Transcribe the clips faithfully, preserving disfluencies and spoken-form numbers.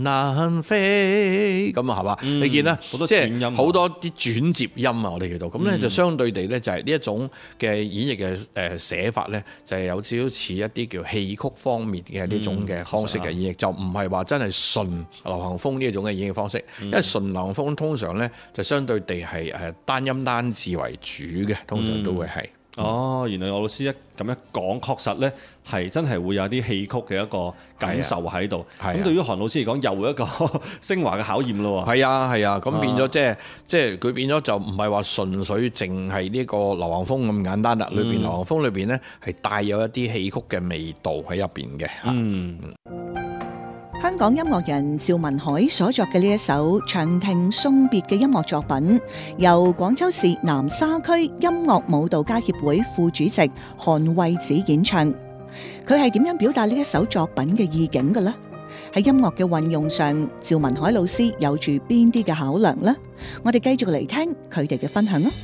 難飛咁啊，係嘛？你見啦， 好多即轉音啊係好多啲轉接音啊，我哋叫做咁咧，就相對地咧就係呢一種嘅演繹嘅誒寫法咧，就係有少少似一啲叫戲曲方面嘅呢種嘅方式嘅演繹，就唔係話真係純流行風呢一種嘅演繹方式，因為純流行風通常咧就相對地係誒單音單字為主嘅，通常都會係。 哦，原來我老師一咁一講，確實咧係真係會有啲戲曲嘅一個感受喺度。咁、啊、對於韓老師嚟講，又一個升華嘅考驗咯喎。 係啊係啊，咁、啊、變咗即係即係佢變咗就唔係話純粹淨係呢個流行風咁簡單啦。裏邊、嗯、流行風裏邊咧係帶有一啲戲曲嘅味道喺入邊嘅。嗯。 香港音樂人趙文海所作嘅呢一首《長亭送別》嘅音樂作品，由廣州市南沙區音樂舞蹈家協會副主席韓惠子演唱。佢係點樣表達呢一首作品嘅意境嘅呢？喺音樂嘅運用上，趙文海老師有住邊啲嘅考量呢？我哋繼續嚟聽佢哋嘅分享啊！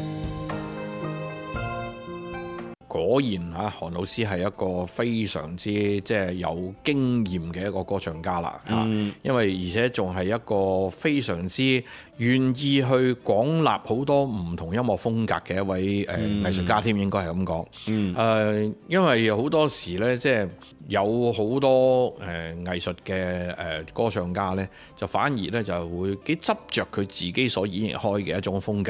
果然嚇，韓老師係一個非常之即係有經驗嘅一個歌唱家啦嚇，嗯、因為而且仲係一個非常之願意去廣納好多唔同音樂風格嘅一位誒、嗯、藝術家添，應該係咁講。誒、嗯呃，因為好多時咧，即係有好多誒、呃、藝術嘅誒、呃、歌唱家咧，就反而咧就會幾執着佢自己所演繹開嘅一種風格。